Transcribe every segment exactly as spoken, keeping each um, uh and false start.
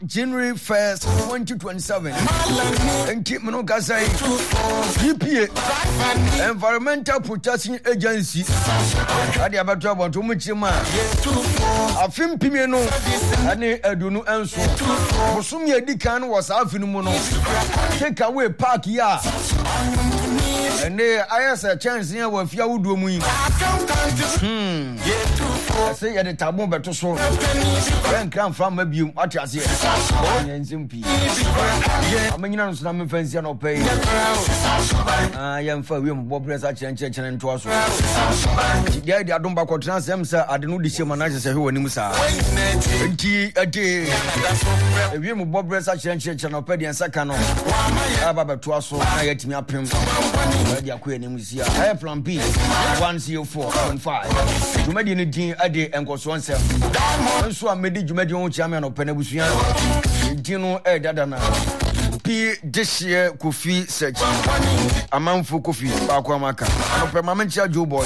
January first, twenty twenty-seven. And keep Monogazai G P A Environmental Protection Agency. Adi abatwa bonto muchima. Afim pimeno ane edunu enso. Bosum ye dikan was afinu mu no. Take away park ya. And there I has a chance here with ya wudu mu. Hmm. I say ya the tabu beto so. When come from maybe you what you say. Nyensimpi. Amanyina no na mfansi na opay. Ah yamfa wi mbobresa chenche chene nto aso. Dia dia domba ko transem sa ade no dihye manaje se hwe wani musa. Enti ade wi mbobresa chenche chene opay dia saka no. Aba beto aso na yatimi apem. Dia ko ani musia. I plan B one zero four point five. Jumadi ni din ade enkoso nsem. Nso amedi jumadi ho chiame na opay na busua. Dino e dada na P this year Kofi search amanfo Kofi ba kwa maka no pe mamencha Joe boy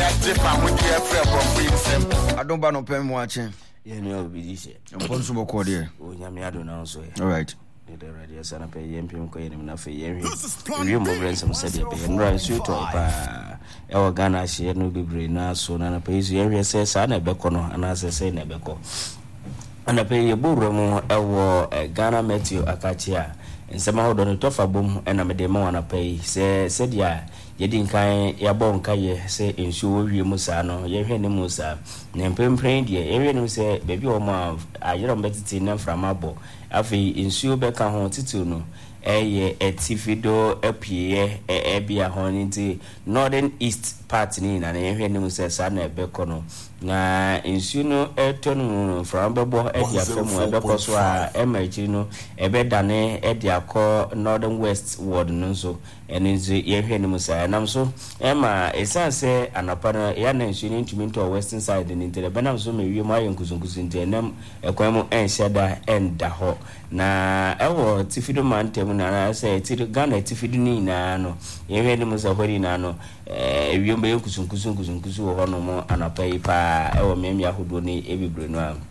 adonba no pe mo ache ye no bi dise mponso boko de o nyame ado na so all right the radio sana pe yempim ko yenim na fe yehwe wi mo brensam sade pe nra su to pa e o Ghana hye no bebre na so na na pe isu yehwe se sa na beko no ana se se na beko ana pe ye buru mu ewo Ghana Meteo Akachia nsema hodo no tofa bom ena mede ma wana pe se se dia yedi nkan ya bon kaye se ensu wo wie mu sa no ye hwe ne mu sa ne mpempren dia ye hwe ne se bebi o ma ayero mbetiti na framabo afi ensu be ka ho titu no eye etifido apie ebia ho nti northern east part ni na ye hwe ne mu se sa na ebeko no na ensu no etonu frambebo edia femu ebeko so a emerge no ebe dane edia ko northern west ward no so enenzu ye hwe ne mu sa nam so ema esanse anapa na ya na ensu ni ntumi to western side ni ntere benam so me wie mu ayenkusunkusu ntenam ekwan mu enhyeda enda ho na ewo tifido mantem na say ti Ghana tifido ni na no ye hwe ne mu sa hori na no eh wiombe yenkusunkusu nkusunkusu ho no mo anapa yi pa ewo memi ahodo ni ebibre no am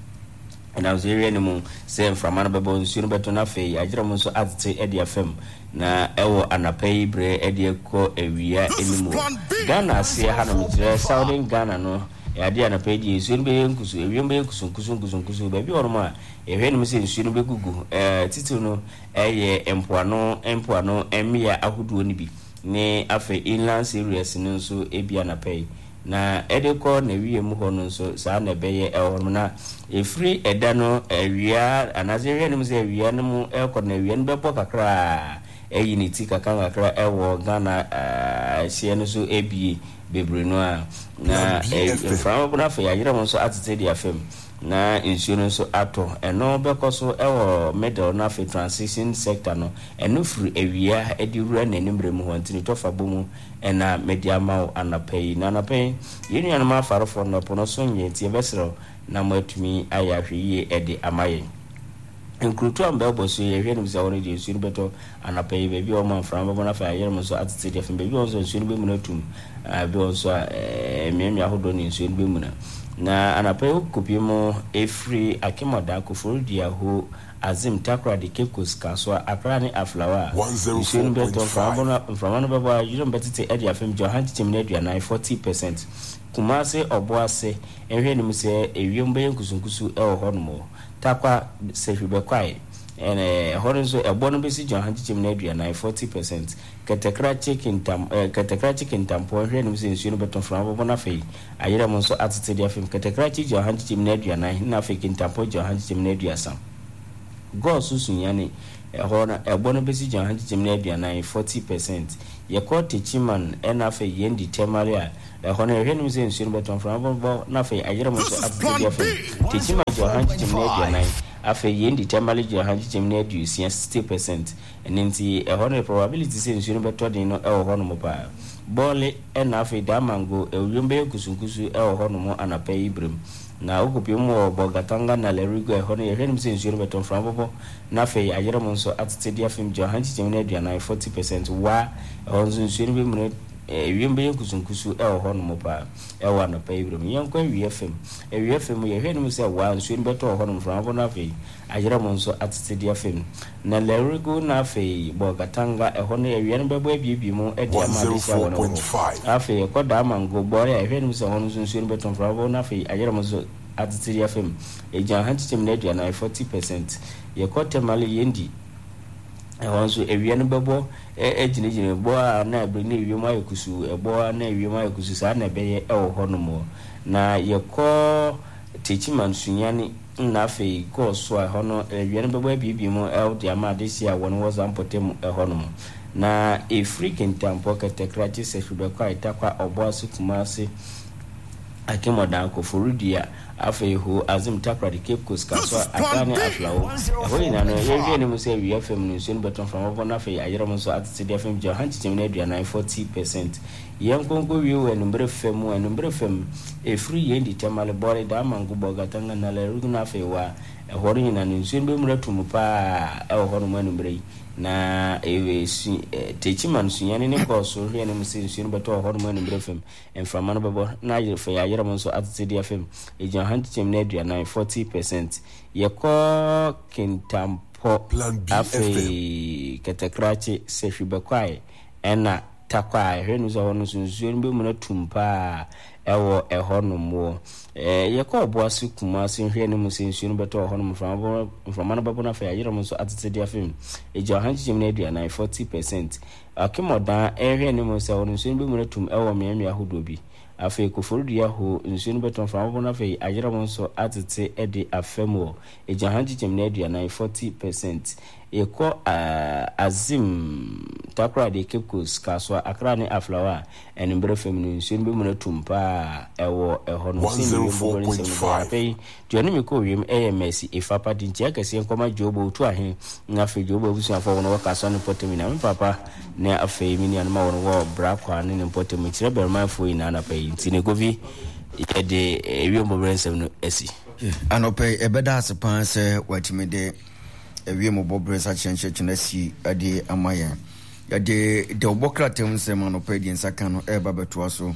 na zo ye ne mu se mframa no bebo nsu no beto na fe agire mu so atete edi fm na ewo anapa yi bre edi ekọ ewia enimu Ghana asie ha no mjire Southern Ghana no ya dia na page nsu no be yenkusu ewiombe yenkusunkusu nkusunkusu ba bi oroma a ehwe ne se nsu no be gugu eh titu no eye empoano empoano emia ahodo ni bi ne afa inland series no nso ebia na pay na edeko na wiye mu ho no nso sa na beye ehorm na efri eda no awia anaze ne mu se awia no mu ekọ na awia no bebo kakra eyi ni ti kakra kakra ewo Ghana hye no so ebie bebre no a na efra mo na fa ya yire mo nso atete dia fam na insurance ato eno bekoso ewo middle na fe transition sector no eno furu ewia ediwura na nimbre mu hontini tofa bomu ena media ma anapay na anapay yenu anu ma farofo no pono so nyenti besro na matumi ayahwe ede amaye nkrutu ambebo so ye hwe nimsa woni de suru beto anapay bebi o man fram bo na fa yero so atete de fe bebi o so suru be mu na tum abi o so eh miemi ahodo ni suru be mu na na anapewo kupimo efri akimoda kufuru dia ho azim takra de kekos kaso akra ni aflawa nsun beto framona framona baba yiro betete edi afem jo hanti temne aduana forty percent kumase oboase ehwe ni mse ewiombe nkusunkusu e honomo takwa sehwebe kwai ene horonzo ebo no besi jo hanti temne aduana forty percent katakra chicken tam katakra chicken tampo hwe ni mse nsun beto framona na fei ayira mo so atete dia fem katakra chicken jo hanti temne aduana na fei kin tampo jo hanti temne aduasa go susun yani ehona ebono besi jan hanti temne aduana forty percent ye ko techiman ena fe yendi temale a ehona ehwenu mse nsuno beton from bo na fe ayere mo so atete fe techiman jan hanti temne aduana afe yendi temale jan hanti temne adusia sixty percent enenti ehona probability se nsuno betodin no ehona mo pa bole ena fe damango ewumbe kusunkusu ehona mo anapa ibrem na ukupimo bogatanga na lerigo ehona yehwenu mse nsuno beton from bo na fe ayere mo so atete dia fem jo hanti temne aduana forty percent wa onzo nsuno be mu ewiem be kusunkusu e ho no mo pa e wa no pa ibro mi yankwa wi F M e wi F M ye hwe no se wa nsu ni beto ho no from na fe ayira mo nso atete di F M na lerego na fe bo katanga e ho no e wi no bebo abiebi mu e de ama de sia wo no afe ko da mango bo e hwe no se ho no nsu ni beto from na fe ayira mo nso atete di F M e jan hantitem na dua na forty percent ye ko temale yendi e wonso ewia no bebo e ginegine bo a na ebe na ewia ma yakusu e bo na ewia ma yakusu sa na ebe ye e wo ho no mo na ye ko techiman sunyani na fe ko so a ho no ewia no bebo bibi mo e de ama de sia won was ampotem e ho no mo na e freaking tampo ketekrati se shube kwa itakwa obo asukuma ase akimodan ko forudia afa ho azim takra de Cape Coast kaso akane aflawo ho ina no ye ni musa wi F M no so ni beton from over na fa ayere mo so atete F M jo hanti tem na aduana forty percent yen konko wi we no bre F M we no bre F M e free ye ndi temale bore da mangu boga tanga na le rugu na fa wa e horo ina no so ni mra tumu pa e ho no mo no bre na ewe si techiman sunyane ne ko so hwe ne musa so ni beton ho no mo no bre F M en from man bebo na ayere fa ayere mo so atete F M e jo hanti tem na aduana forty percent ye ko kintampo afi ketekrachi se hwibekwae ena takwa hwenu zo hono sunsuo nbe mu na tumpa ewo eho no mo eh ye ko bo asu kuma asu hwenu mu sunsuo nbe to hono mframa mframa na babo na fa yire mo so atete dia film e jo hanji jim na aduana forty percent akimoda ehwenu mu se hono sunsuo nbe mu na tum ewo meami ahodo bi afi ko forudia ho nsuo no beton from abona fe ayira mo so atete e de afemo e jo hanji jim na aduana forty percent eko uh, azim takra de Cape Coast kaso akra ne aflawa en mbre feminu nsuo be mu na tumpa ewo eho no sin bo bo nse pe joni mi ko wiem A M S ifapa di ntia kase nkoma jobo otu ahe na fe jobo busu afọ wono wakaso ne potemina me papa ne afe mi ni anma wono wo bra kwa ne ne potemi kire berman fo ina na pe ntine govi e de ewi mbo brensem no esi anope ebeda asepan se watimede ewie mo bobre sa chenche chenasi ade amaye yade de obokratem se mano pedi nsaka no e babeto so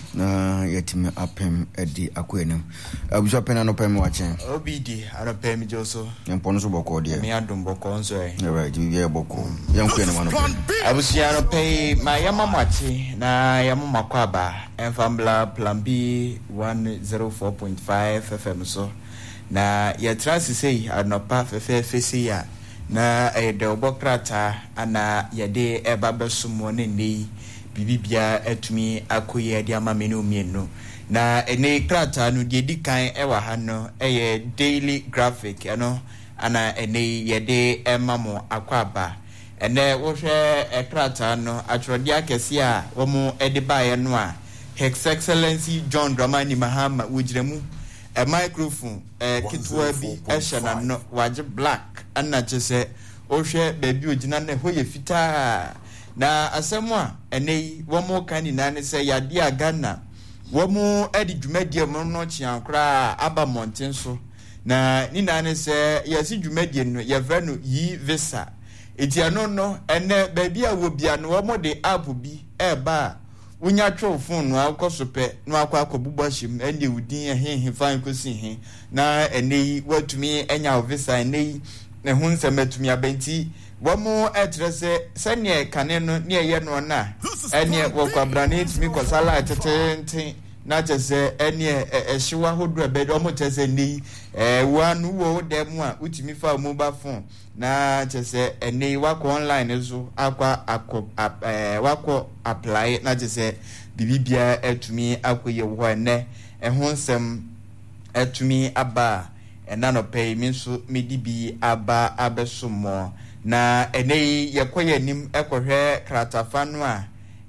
na yetime apem edi akwenem abuso pena no pem wachen obidi anopem joso yempono so boko de me adum boko nso e right ye boko yenkwenem ano abuso anopem ma yama mwachi na yama makwaba enfambla plan B one oh four point five F M so na ya trans sei anopa fefe fesi ya na e de obokrata ana ya de eba besumo ne nei bibibia atumi akoye de ama menu mienu na ene krata no de dikan e wa ha no e daily graphic ano ana ene ye de emamo akwaba ene wo hwe e krata no atwode akese a wo mo e de bae no a His Excellency John Dramani Mahama wujiremu a microphone eh kitwa bi ehye na no waje black ana chese ohwe baby ogina na hoye fita na asemu a enei wo mo kan ni na ne se yade agana wo mo edi dwumadie mo no chiankra aba monten so na ni na ne se yesi dwumadie no ye vra no yi visa eti ano no ene baby a wo bia no wo mo de app bi eba unya tro phone no akosope no akwa akobubo him ene udin ehe fan kosi he na ene watumi enya visa ene ne hunse matumi abenti wamo etrese sene kane no ne ye no na ene wokwabrane tumi kosala tetente na chese ene ehyewa hodo ebe do mo chese ni eh wanu wo dem a utumi fa mobile phone na chese ene wako online zo akwa akọ eh wako apply na chese bibibia etumi akoye wo ene ehonsem etumi aba ena no pay mi so medibi aba abesomo na ene yekoye nim ekohwe kratafa no a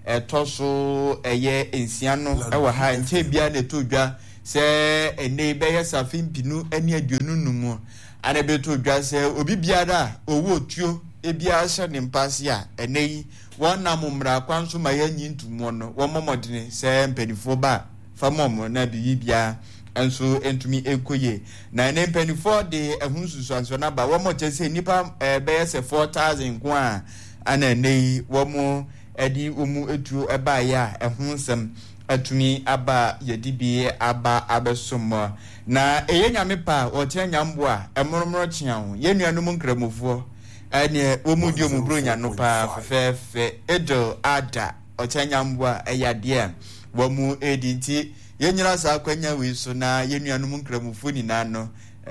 etoso eye ensia no ewa ha nche bia na todwa se ene be yesa fimpinu ene aduonu numu ana be todwa se obi biara owo otuo ebia hye ne mpase a ene yi wona momra kwanso ma yanyi ntumo no wo momodene se mpenifo ba famom na bi bia enso entumi ekoye na ne mpenifo de ehunsusu anso na ba wo mo chese nipa be yesa four thousand kwa ana nei wo mo edi omu etu eba ya ehun nsem atumi aba yedibi aba abesom na eye nyame pa o che nyambo a emoromoro chia ho ye nuanum nkramofo ene omu di omu bro nya no pa fefefe edo ada o che nyambo a eyade wa mu edinti ye nyira sa kwanya wi so na ye nuanum nkramofo ni na no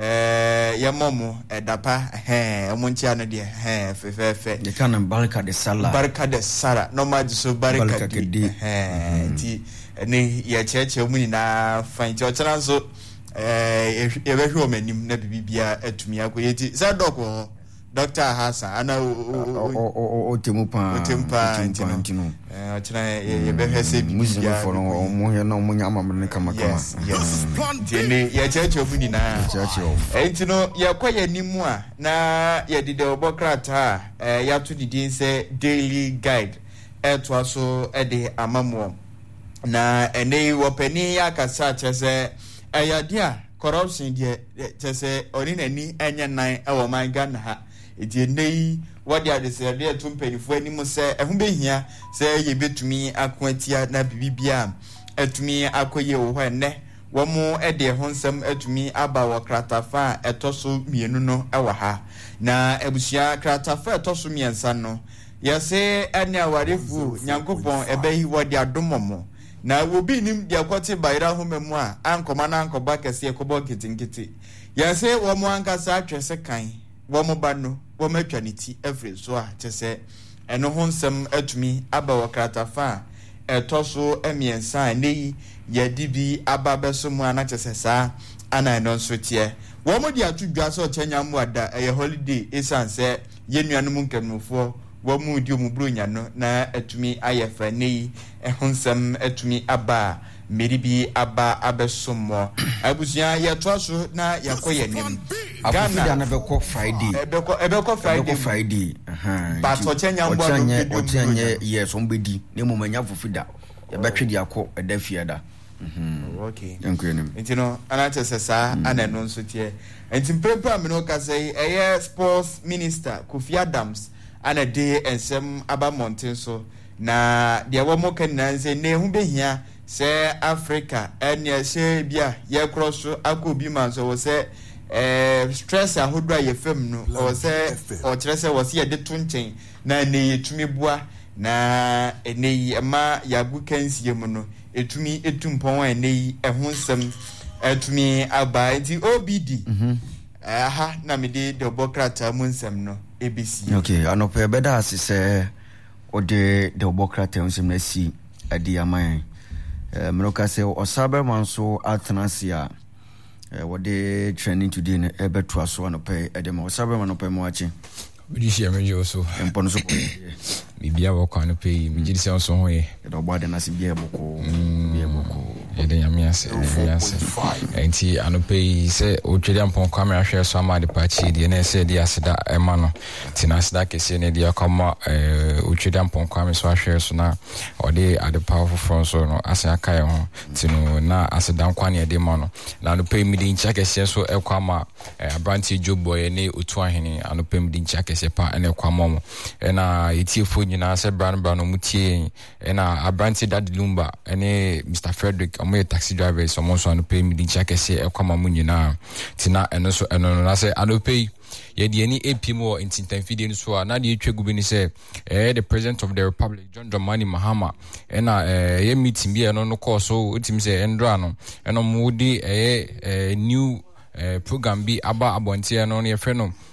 eh ya momo edapa eh omu ntia no de eh fefefe de kana barka de sala barka de sara no ma so barka de eh ti ne ye cheche mu ni na fan ti o chara so eh e be hwe o manim na bibia atumi akoyeti sa doko Doctor Hassan ana o o temu pa o temu pa ntino eh o chara ye be hwe se bibia for o mo he na mo nya amamre kama kama yes ne ye cheche mu ni na cheche o eh ntino ye kwaye nimu a na ye dide obokrata eh ya to didin se daily guide eto aso e de amamo na ene wopani akasa chese ayade a corruption de chese oni nani enya nan e wo man Ghana ha edi nei wodi adese de tumpanifo animu se ehun behia se ye betumi akoatia na bibibia etumi akoye wo hɔ ne wo mu e de ho nsɛm etumi aba wo kratafa etoso mienu no e wa ha na ebusia kratafa etoso miensa no yese ene awarefu nyankopɔn ebehi wodi adomomo na wobi nim dia kwoti bayira homemu a ankoma na ankoba kese ekobo kitinkiti yase wo mu ankasa atwese kan wo mu ba no wo matwa ne ti every so a tese eno ho nsem atumi aba wakratafa etoso emiensa nei yedi bi aba beso mu ana tese sa ana eno nso tie wo mu dia tudwa so chenya mu ada eye holiday esanse yenuanum nkanmufo wo mu di omu bronya no na atumi ayefa nei ehonsam atumi aba meribi aba abesomo abusia yetoaso na yakoye nim Ghana na beko Friday ebeko ebeko Friday Friday aha but ochenya mbo ochenya ochenya yes ombedi ne mo manya fufida ya betwe di akọ edafia da mhm okay yankuyenim ntino anache sesa ana no nso tie ntimpepa me no ka say eye sports minister Kofi Adams ana de ensem aba mountain so na de wo mo kan na nse ne hu behia se Africa ene se bia ye cross akobi man so wo se eh stress ahodwa ye fam no o se o kire se wo se ye de tonchen na ne yetumi bua na ene ma ya bu kansie mu no etumi etumpon ene yi ehun nsem etumi aba nti O B D mhm aha na me de dobokrata mu nsem no A B C okay anope beda asise o de dobokrata nsem na si adi aman eh mroka se osabe manso atnasia eh wode training today na ebeto aso anope edema osabe manope mo achi Bidi shi emeje oso empon so bibia wo kwa no pay mi jidi se onso ho ye do bode na se bia boko bia boko ede nyame ase ase enti anopay se o twede ampon kwa me ahwe so ama de pachi de na se de aseda ema no tina aseda kese ne de akoma eh o twede ampon kwa me so ahwe so na o de ade powerful front so no ase aka ye ho tino na aseda nkwa ne de ma no na anopay mi de ncha kese so ekwa ma abranti joboy ne otu ahene anopay mi de ncha kese pa ene kwa momo na etiefo nyina se brand brand no mutie na abranti dadilumba ene Mister Frederick omo taxi driver so mo so anopay mi de ncha kese ekwa ma mu nyina tina eno so eno na se anopay ye de ani epim wo intintamfide ni so na de etwegu bi ni se eh the president of the republic John Dramani Mahama ena eh ye meeting bi eno no course so otim se endra no eno mo di eh new eh program bi aba abontie no ne fe no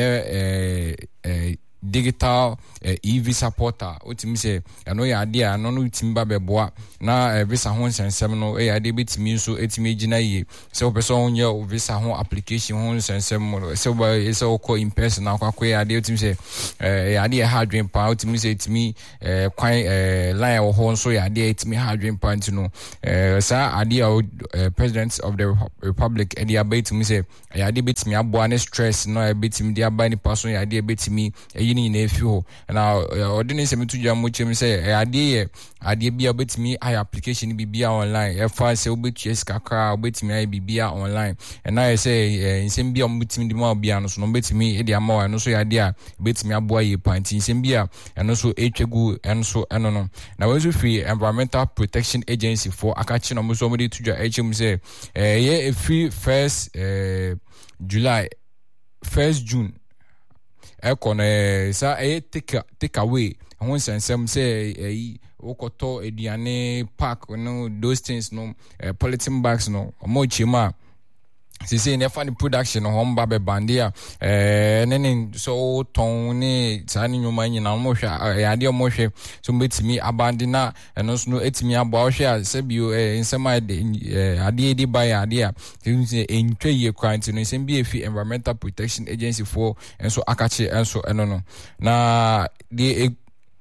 eh eh digital uh, E V supporter otimi se eno ya ade a no no timi ba beboa na uh, visa ho nsensem no e ade betimi nso etimi gina yi se o person onye visa ho application ho nsensem se o se o ko in person na kwa kwa ade otimi se eh ya ade hard dream pa otimi se etimi eh kwan eh line ho nso ya ade etimi hard dream pa ntino eh sa ade a president of the republic e dia betimi se ya ade betimi aboa ne stress no e betimi dia ba ni person ya ade betimi yini na efi ho na odine se metu dwa mo chem se ade ye ade bia obetimi ay application bibia online e fa se obetu eskakra obetimi ay bibia online and na say nsem bia obetimi di ma bia no so no obetimi e di ama no so ya ade a obetimi aboa ye panti nsem bia eno so etwegu eno so eno no na we so free Environmental Protection Agency for akachi no mo so mo de tu dwa echem se eh ye free first eh July first June ekone sa eh take take away ho sensem say eh okoto ediane pack no those things no uh, polythene bags no mo chima si si ne fa ni production no homba be bandia eh nene so ton ni tani nyoma nyina mo hwa ya de mo hwe so betimi abandina eno so no etimi abo hwe se bio eh nsema ade ade ba ya ade a se entwe ye kwanti no nsem bi efi Environmental Protection Agency for enso akache enso eno no na de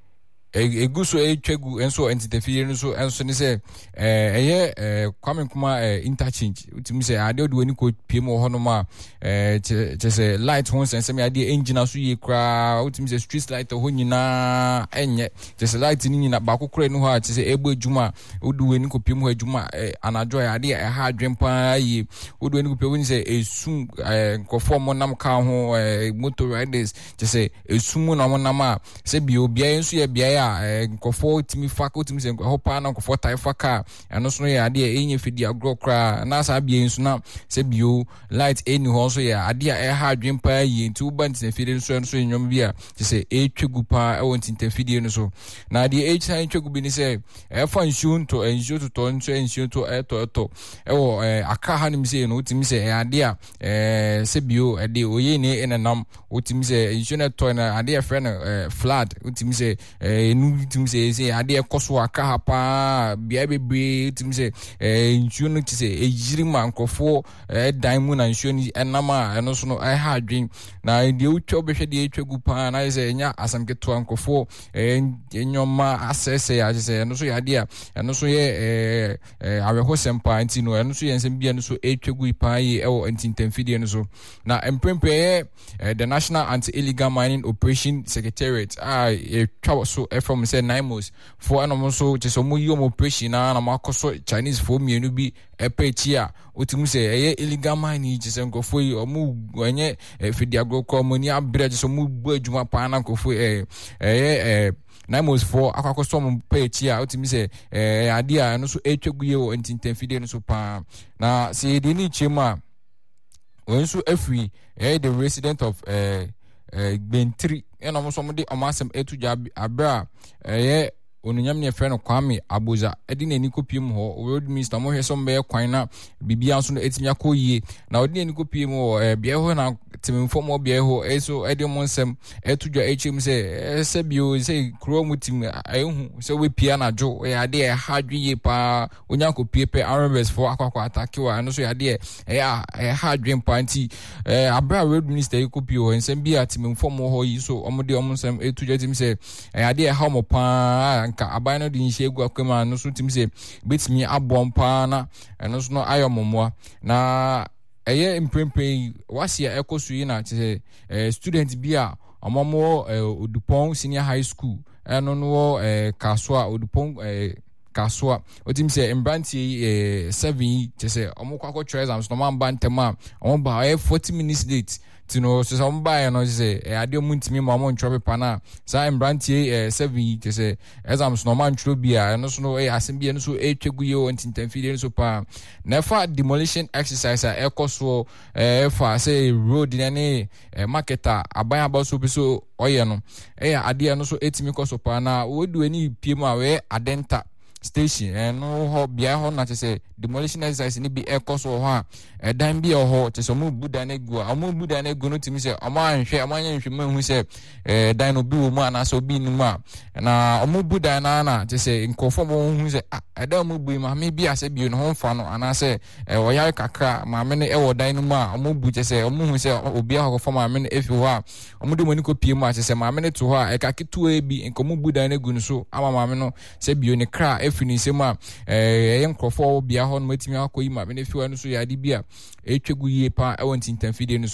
eguso etwegu enso entitefie no so enso ne se eh eye eh Kwame Nkrumah eh interchange utimi se ade ode wani ko piem ho no ma eh che se light ho sense me ade engine so ye kra utimi se street light ho nyina enye che se light ni nyina ba kokore no ha che se egbo adwuma ode wani ko piem ho adwuma anajo ya ade e ha adwempa yi ode wani ko piem ni se esum nkofo mo nam ka ho motor riders che se esum no mo nam a se bi obia enso ye bia nkofo timi faka timi se hopa na nkofo taifa ka eno so ya ade enye fidi agro kra na sa bia nsu na se bio light eni ho so ya ade e ha adwempa yi nti uba nti fidi nso nso nyom bia ti se etwegu pa e won nti fidi no so na ade e chan etwegu bi ni se e fa nsu nto ensu to to nso ensu to e to to e wo aka ha nim se no timi se e ade a e se bio ade oye ni enenam utimi se ensu na to na ade e friend flood utimi se nu tim se se ade ekoso aka hapa bia bebre tim se eh nsuo no ti se ejiri mankofo eh dan mu na nsuo ni enama eno so no eh ha adwen na de utwa behwe de etwagu pa na se nya asamketo ankofo eh enyoma asese ya se eno so ya de a eno so ye eh aweho sempa anti no eno so ye nsem bia no so etwagu pa yi ewo antintamfidie no so na empempe the National Anti-Illegal Mining Operation Secretariat ah etwa so from say Naimos for anom so cheso mu yom operation na na makoso Chinese for mienu bi epechi a otimu say eye illegal mining chese nkofo yi omu enye fidi agroko moni abre cheso mu bu adwuma pa na nkofo eh eh Naimos for akwakoso mu pechi a otimu say eh ade a no so etwegu ye o ntintamfide no so pa na say de ni chema onso afri eh the resident of eh eh Bentri ena mo so mo de amasem etuja abra eh onunyam ne frɛ no Kwame Aboza edi na ni kopiem ho road minister mo hwe so mbe kwan na bibia so no etimi akoyie na odi na ni kopiem ho eh bia ho na timfo mo bia ho eso edi mo nsem etudwa hm se se bio se kro mu tim ayehu se we pia na jo e ade e hadwie pa onya kopie pe arabes for akwakwa atake wa no so ade e e hadwen pa nti eh abra road minister kopie ho nsem bia timfo mo ho yi so omode omo nsem etudwa tim se e ade e ha mo pa nka abano di nhye gu akwema no so tim se betimi abompa na eno so no ayomomoa na eye mpremprem wasia ekosu yi na che eh, student bia omomo eh, Odupon Senior High School eno no eh, Kaswa Odupon eh, Kaswa otim se mbrantie eh, seven che se omokwa ko exams no man bantema omba eh, forty minutes late tino so some buy no say e ade omuntimi ma mo ntwe pepa na sa mbrantie seven che say exams no man tro bia no so no e asem bia no so e twegu ye o ntintamfide no so pa na fa demolition exercise a ekoso e fa say road na ne marketer aban aba so bi so oye no e ade no so etimi koso pa na wodu ani piem a we adenta station and no ho bia ho na say demolition exercise ni bi ekoso ho a edan bia ho che so mu buda na gu a mu buda na gu no timi say omo anhwe amanya nhwe mahu say eh dan no bi wo mu ana so bi nu ma na omo buda na na che say nkofo mo hu say edan mu bu ma me bia say bi no ho mfa no ana say eh oya kakra ma me ne e wo dan no ma omo bu che say omo hu say obi a ho fo ma me ne efi ho a omo de moni ko pie mu a che say ma me ne to ho a e ka kitu e bi nkomo buda na gu no so ama ma me no say bi ne kra efini sema eh yenkrofo bia ho no matimi akoyi ma me ne fi wa no so ya de bia etwegu yie pa e won tintamfide no